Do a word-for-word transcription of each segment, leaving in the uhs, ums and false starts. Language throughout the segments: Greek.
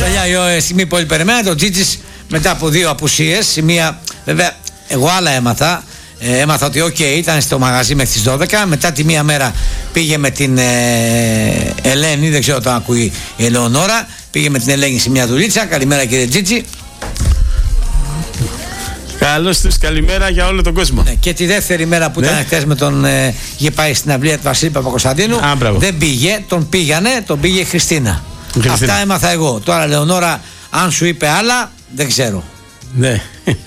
Μια στιγμή πολύ περιμένατε. Ο Τζίτζης μετά από δύο απουσίες. Μία, βέβαια, εγώ άλλα έμαθα. Ε, έμαθα ότι οκ, okay, ήταν στο μαγαζί μέχρι τις δώδεκα. Μετά τη μία μέρα πήγε με την ε, Ελένη. Δεν ξέρω αν το ακούει η Ελεονόρα. Πήγε με την Ελένη σε μια δουλίτσα. Καλημέρα κύριε Τζίτζη. Καλώς τους, καλημέρα για όλο τον κόσμο. Ναι, και τη δεύτερη μέρα που ναι. ήταν χθες με τον. Ε, είχε πάει στην αυλία του Βασίλη Παπακοσταντίνου. Α, δεν πήγε, τον πήγανε, τον πήγε η Χριστίνα. Χριστίνα. Αυτά έμαθα εγώ. Τώρα, Λεωνόρα, αν σου είπε άλλα, δεν ξέρω. Ναι.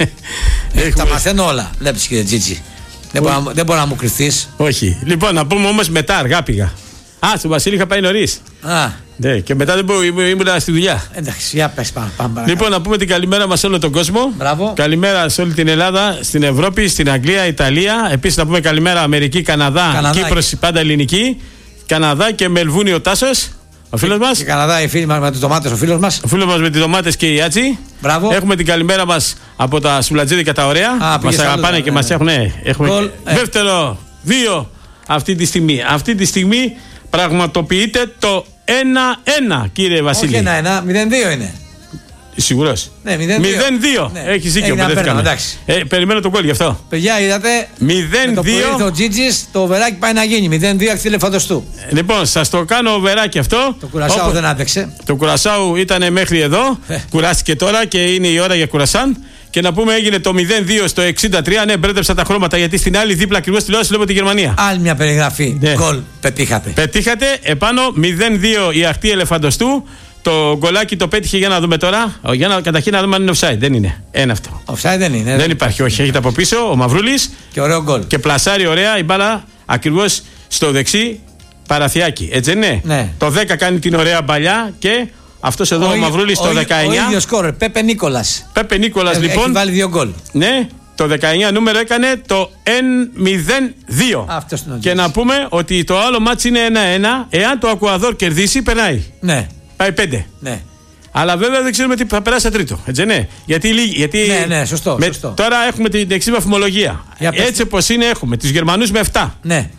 ε, τα μαθαίνω όλα. Βλέπεις κύριε Τζίτζη. Δεν μπορεί, να, δεν μπορεί να μου κρυφθείς. Όχι. Λοιπόν, να πούμε όμως μετά, αργά πήγα. Α, στον Βασίλη είχα πάει νωρίς. Α. Ναι, και μετά δεν μπορώ, ήμουν στη δουλειά. Εντάξει, για πες πάμε. πάμε λοιπόν, να πούμε την καλημέρα μας σε όλο τον κόσμο. Μπράβο. Καλημέρα σε όλη την Ελλάδα, στην Ευρώπη, στην Αγγλία, Ιταλία. Επίσης να πούμε καλημέρα Αμερική, Καναδά, Καναδά Κύπρος, πάντα ελληνική. Καναδά και Μελβούνιο Τάσος, ο φίλος μας. Και Καναδά, οι φίλοι μας με τις ντομάτες, ο φίλος μας. Ο φίλος μας με τις ντομάτες και η Άτσι. Μπράβο. Έχουμε την καλημέρα μας από τα σουβλατζίδικα τα ωραία. Α, μας αγαπάνε ναι, και ναι. μας έχουν. Έχουμε Goal, δεύτερο, δύο αυτή τη στιγμή. Αυτή τη στιγμή πραγματοποιείται το ένα-ένα, κύριε Βασίλη. Όχι ένα-ένα, μηδέν δύο είναι. Σίγουρος. Ναι, μηδέν δύο. Ναι. Έχεις δίκιο. Ε, περιμένω τον κόλ γι' αυτό. Παιδιά, είδατε. μηδέν δύο. Το που ήρθε ο Τζίτζης, το οβεράκι πάει να γίνει. μηδέν δύο ακτήλε φαντοστού. Λοιπόν, σας το κάνω οβεράκι αυτό. Το κουρασάου Όπου... δεν άντεξε. Το κουρασάου ήταν μέχρι εδώ. Κουράστηκε τώρα και είναι η ώρα για κουρασάν. Και να πούμε έγινε το μηδέν δύο στο εξήντα τρία. Ναι, μπέρδεψα τα χρώματα γιατί στην άλλη δίπλα ακριβώς τηλεόραση βλέπω τη Γερμανία. Άλλη μια περιγραφή. Ναι. Γκολ. Πετύχατε. Πετύχατε. Επάνω μηδέν δύο η αχτή ελεφαντοστού. Το γκολάκι το πέτυχε για να δούμε τώρα. Για να, καταρχήν να δούμε αν είναι offside. Δεν είναι. Ένα αυτό. Offside δεν είναι. Δεν, δεν υπάρχει. Όχι. Έχετε από πίσω ο Μαυρούλης. Και ωραίο γκολ. Και πλασάρει ωραία η μπάλα ακριβώς στο δεξί παραθιάκι. Έτσι είναι. Ναι. Το δέκα κάνει την ωραία μπαλιά και. Αυτός εδώ ο, ο Μαυρούλης το δεκαεννιά. Ο ίδιος σκόρερ, Πέπε Νίκολας. Πέπε Νίκολας ε, λοιπόν. Έχει βάλει δύο γκολ. Ναι, το δεκαεννιά νούμερο έκανε το εν μηδέν δύο. Αυτός είναι ο Και να πούμε ότι το άλλο μάτς είναι ένα ένα. Εάν το Ακουαδόρ κερδίσει, περνάει. Ναι. Πάει πέντε. Ναι. Αλλά βέβαια δεν ξέρουμε τι θα περάσει σε τρίτο. Έτσι ναι. Γιατί, γιατί ναι, ναι, σωστό, με, σωστό. Τώρα έχουμε την εξή βαθμολογία. Έτσι όπως είναι, έχουμε τους Γερμανούς με επτά. Ναι.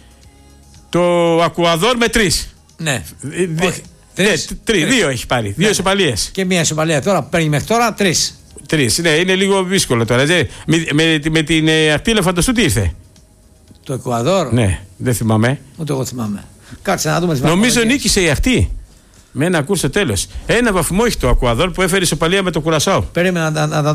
Το Ακουαδόρ με τρία. Ναι. Δε, Τρεις. Τρεις. Τρεις. Δύο έχει πάρει. Ναι. Δύο ισοπαλίες. Και μία ισοπαλία τώρα που παίρνει μέχρι τώρα, τρεις. Τρεις. Ναι, είναι λίγο δύσκολο τώρα. Με, με, με την ε, αχτή ελεφαντοστού τι ήρθε. Το Εκουαδόρ. Ναι, δεν θυμάμαι. Ούτε εγώ θυμάμαι. Κάτσε να δούμε τις νομίζω νίκησε η αχτή. Με ένα κουρ στο τέλος. Ένα βαθμό έχει το Εκουαδόρ που έφερε ισοπαλία με το Κουρασάο. Περίμενα να, να, να